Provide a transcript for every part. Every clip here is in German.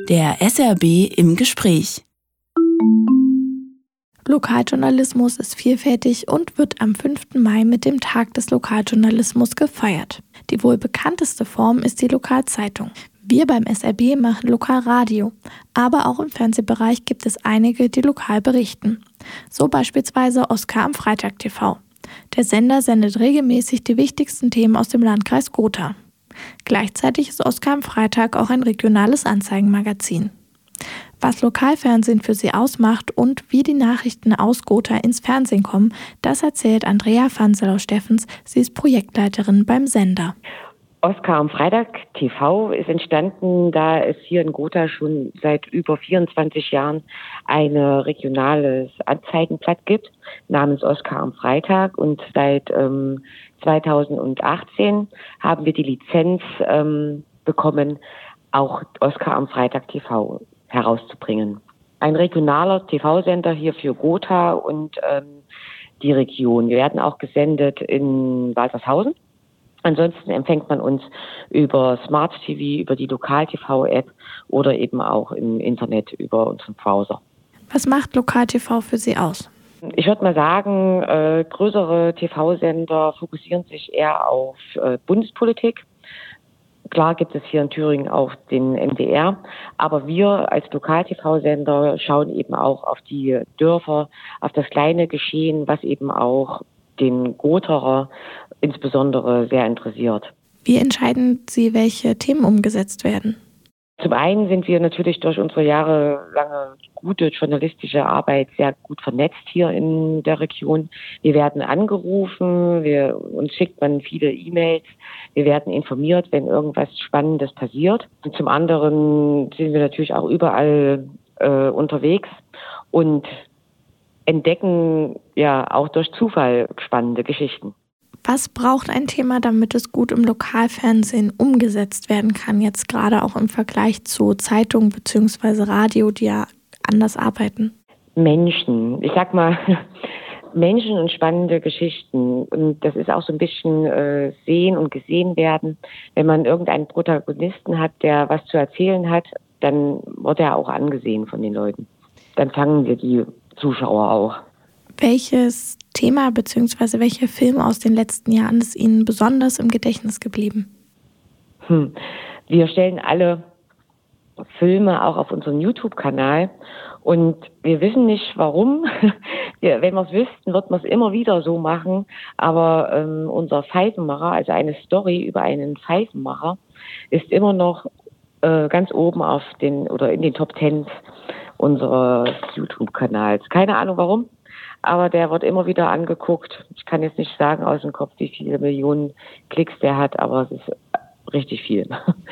Der SRB im Gespräch. Lokaljournalismus ist vielfältig und wird am 5. Mai mit dem Tag des Lokaljournalismus gefeiert. Die wohl bekannteste Form ist die Lokalzeitung. Wir beim SRB machen Lokalradio, aber auch im Fernsehbereich gibt es einige, die lokal berichten. So beispielsweise Oskar am Freitag TV. Der Sender sendet regelmäßig die wichtigsten Themen aus dem Landkreis Gotha. Gleichzeitig ist Oskar am Freitag auch ein regionales Anzeigenmagazin. Was Lokalfernsehen für sie ausmacht und wie die Nachrichten aus Gotha ins Fernsehen kommen, das erzählt Andrea Vanselau-Steffens. Sie ist Projektleiterin beim Sender. Oskar am Freitag TV ist entstanden, da es hier in Gotha schon seit über 24 Jahren ein regionales Anzeigenblatt gibt, namens Oskar am Freitag. Und seit 2018 haben wir die Lizenz bekommen, auch Oskar am Freitag TV herauszubringen. Ein regionaler TV-Sender hier für Gotha und die Region. Wir werden auch gesendet in Waltershausen. Ansonsten empfängt man uns über Smart TV, über die Lokal-TV-App oder eben auch im Internet über unseren Browser. Was macht Lokal-TV für Sie aus? Ich würde mal sagen, größere TV-Sender fokussieren sich eher auf Bundespolitik. Klar gibt es hier in Thüringen auch den MDR, aber wir als Lokal-TV-Sender schauen eben auch auf die Dörfer, auf das kleine Geschehen, was eben auch den Gotherer insbesondere sehr interessiert. Wie entscheiden Sie, welche Themen umgesetzt werden? Zum einen sind wir natürlich durch unsere jahrelange gute journalistische Arbeit sehr gut vernetzt hier in der Region. Wir werden angerufen, uns schickt man viele E-Mails, wir werden informiert, wenn irgendwas Spannendes passiert. Und zum anderen sind wir natürlich auch überall unterwegs und entdecken ja auch durch Zufall spannende Geschichten. Was braucht ein Thema, damit es gut im Lokalfernsehen umgesetzt werden kann, jetzt gerade auch im Vergleich zu Zeitungen bzw. Radio, die ja anders arbeiten? Menschen. Ich sag mal, Menschen und spannende Geschichten. Und das ist auch so ein bisschen sehen und gesehen werden. Wenn man irgendeinen Protagonisten hat, der was zu erzählen hat, dann wird er auch angesehen von den Leuten. Dann fangen wir die Zuschauer auch. Welches Thema bzw. welcher Film aus den letzten Jahren ist Ihnen besonders im Gedächtnis geblieben? Wir stellen alle Filme auch auf unserem YouTube-Kanal und wir wissen nicht, warum. Wenn wir es wüssten, wird man es immer wieder so machen. Aber unser Pfeifenmacher, also eine Story über einen Pfeifenmacher, ist immer noch ganz oben in den Top 10 unseres YouTube-Kanals. Keine Ahnung warum, aber der wird immer wieder angeguckt. Ich kann jetzt nicht sagen aus dem Kopf, wie viele Millionen Klicks der hat, aber es ist richtig viel.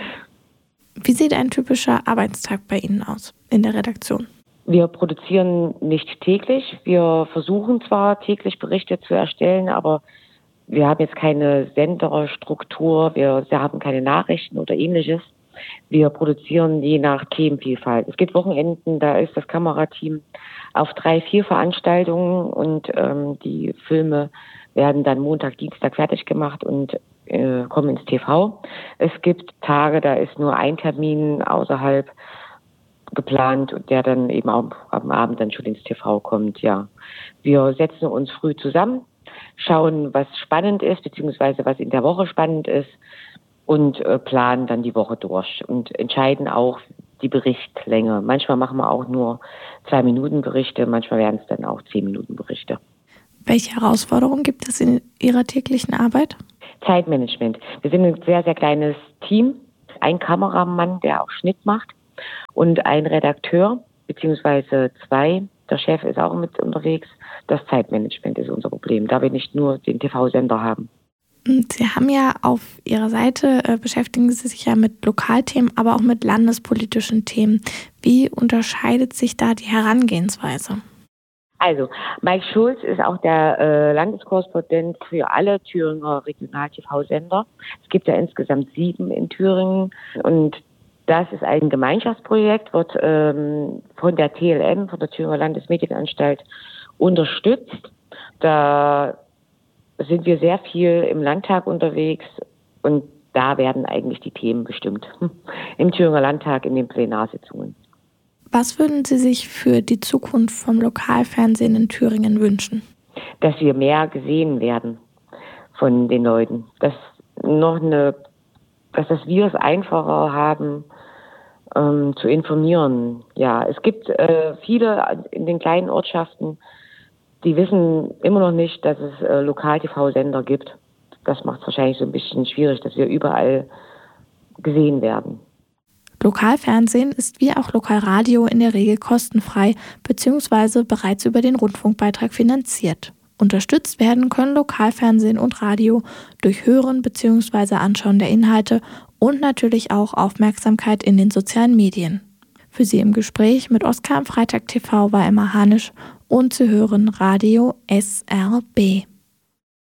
Wie sieht ein typischer Arbeitstag bei Ihnen aus in der Redaktion? Wir produzieren nicht täglich. Wir versuchen zwar täglich Berichte zu erstellen, aber wir haben jetzt keine Senderstruktur, wir haben keine Nachrichten oder ähnliches. Wir produzieren je nach Themenvielfalt. Es gibt Wochenenden, da ist das Kamerateam auf 3-4 Veranstaltungen und die Filme werden dann Montag, Dienstag fertig gemacht und kommen ins TV. Es gibt Tage, da ist nur ein Termin außerhalb geplant und der dann eben auch am Abend dann schon ins TV kommt. Ja, wir setzen uns früh zusammen, schauen, was spannend ist, beziehungsweise was in der Woche spannend ist und planen dann die Woche durch und entscheiden auch die Berichtlänge. Manchmal machen wir auch nur 2-Minuten-Berichte, manchmal werden es dann auch 10-Minuten-Berichte. Welche Herausforderungen gibt es in Ihrer täglichen Arbeit? Zeitmanagement. Wir sind ein sehr, sehr kleines Team. Ein Kameramann, der auch Schnitt macht und ein Redakteur, beziehungsweise 2. Der Chef ist auch mit unterwegs. Das Zeitmanagement ist unser Problem, da wir nicht nur den TV-Sender haben. Sie haben ja auf Ihrer Seite, beschäftigen Sie sich ja mit Lokalthemen, aber auch mit landespolitischen Themen. Wie unterscheidet sich da die Herangehensweise? Also, Mike Schulz ist auch der Landeskorrespondent für alle Thüringer Regional-TV-Sender. Es gibt ja insgesamt 7 in Thüringen und das ist ein Gemeinschaftsprojekt, wird von der TLM, von der Thüringer Landesmedienanstalt, unterstützt. Da sind wir sehr viel im Landtag unterwegs und da werden eigentlich die Themen bestimmt. Im Thüringer Landtag, in den Plenarsitzungen. Was würden Sie sich für die Zukunft vom Lokalfernsehen in Thüringen wünschen? Dass wir mehr gesehen werden von den Leuten. Dass wir es einfacher haben, zu informieren. Ja, es gibt viele in den kleinen Ortschaften, die wissen immer noch nicht, dass es Lokal-TV-Sender gibt. Das macht es wahrscheinlich so ein bisschen schwierig, dass wir überall gesehen werden. Lokalfernsehen ist wie auch Lokalradio in der Regel kostenfrei bzw. bereits über den Rundfunkbeitrag finanziert. Unterstützt werden können Lokalfernsehen und Radio durch Hören bzw. Anschauen der Inhalte und natürlich auch Aufmerksamkeit in den sozialen Medien. Für Sie im Gespräch mit Oskar am Freitag TV war Emma Hanisch und zu hören Radio SRB.